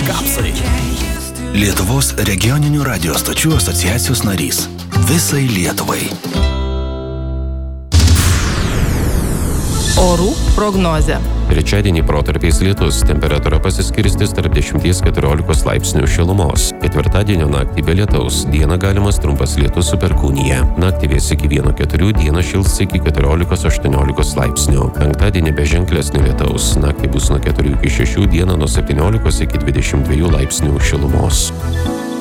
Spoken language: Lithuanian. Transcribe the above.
Kapsai. Lietuvos regioninių radio stočių asociacijos narys. Visai Lietuvai. Orų prognozė. Trečiadienį protarpiais lietus, temperatūra pasiskirstys tarp 10–14 laipsnių šilumos. Ketvirtadienio naktį be lietaus, dieną galimas trumpas lietus su perkūnija. Naktį vės iki 1–4, dieną šils iki 14–18 laipsnių. Penktadienį be ženklesnio lietaus, naktį bus nuo 4–6, dieną nuo 17 iki 22 laipsnių šilumos.